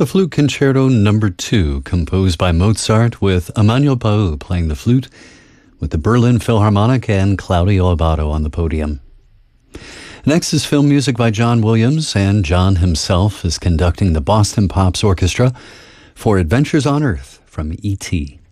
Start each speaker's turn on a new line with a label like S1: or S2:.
S1: the Flute Concerto No. 2, composed by Mozart, with Emmanuel Pau playing the flute, with the Berlin Philharmonic and Claudio Abbado on the podium. Next is film music by John Williams, and John himself is conducting the Boston Pops Orchestra for Adventures on Earth from E.T.